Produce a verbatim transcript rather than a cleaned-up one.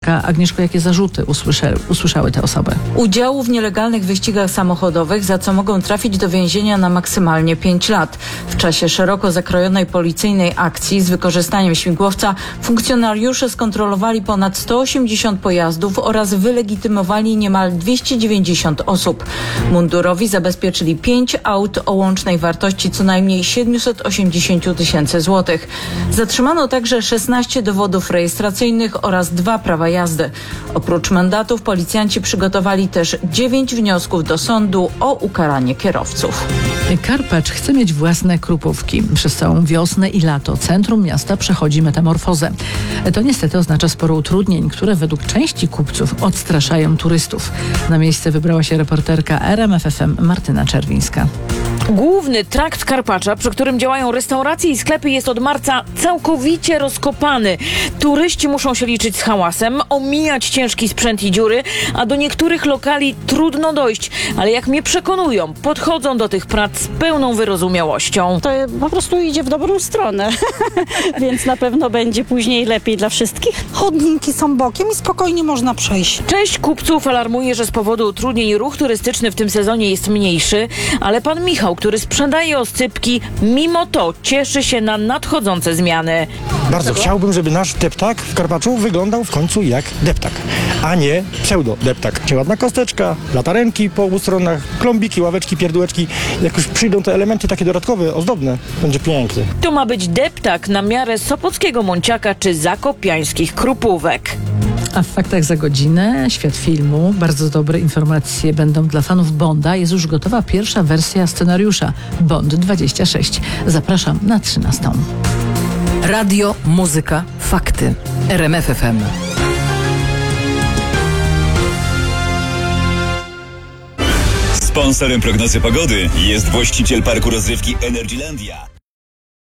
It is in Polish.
reporterka. Agnieszko, jakie zarzuty usłyszały, usłyszały te osoby? Udziału w nielegalnych wyścigach samochodowych, za co mogą trafić do więzienia na maksymalnie pięć lat. W czasie szeroko zakrojonej policyjnej akcji z wykorzystaniem śmigłowca funkcjonariusze skontrolowali ponad sto osiemdziesiąt pojazdów oraz wylegitymowali niemal dwieście dziewięćdziesiąt osób. Mundurowi zabezpieczyli pięć aut o łącznej wartości co najmniej siedemset osiemdziesiąt tysięcy złotych. Zatrzymano także szesnaście dowodów rejestracyjnych oraz dwa prawa jazdy. Oprócz mandatów policjanci przygotowali też dziewięć wniosków do sądu o ukaranie kierowców. Karpacz chce mieć własne krupówki. Przez całą wiosnę i lato centrum miasta przechodzi metamorfozę. To niestety oznacza sporo utrudnień, które według części kupców odstraszają turystów. Na miejsce wybrała się reporterka R M F F M Martyna Czerwińska. Główny trakt Karpacza, przy którym działają restauracje i sklepy, jest od marca całkowicie rozkopany. Turyści muszą się liczyć z hałasem, omijać ciężki sprzęt i dziury, a do niektórych lokali trudno dojść. Ale jak mnie przekonują, podchodzą do tych prac z pełną wyrozumiałością. To po prostu idzie w dobrą stronę, więc na pewno będzie później lepiej dla wszystkich. Chodniki są bokiem i spokojnie można przejść. Część kupców alarmuje, że z powodu utrudnień ruch turystyczny w tym sezonie jest mniejszy, ale pan Michał, który sprzedaje oscypki, mimo to cieszy się na nadchodzące zmiany. Bardzo chciałbym, żeby nasz deptak w Karpaczu wyglądał w końcu jak deptak, a nie pseudo-deptak. Ładna kosteczka, latarenki po obu stronach, klombiki, ławeczki, pierdółeczki. Jak już przyjdą te elementy takie dodatkowe, ozdobne, będzie pięknie. To ma być deptak na miarę sopockiego Monciaka czy zakopiańskich krupówek. A w faktach za godzinę świat filmu. Bardzo dobre informacje będą dla fanów Bonda. Jest już gotowa pierwsza wersja scenariusza Bond dwadzieścia sześć. Zapraszam na trzynastą. Radio, muzyka, fakty. R M F F M. Sponsorem prognozy pogody jest właściciel parku rozrywki Energylandia.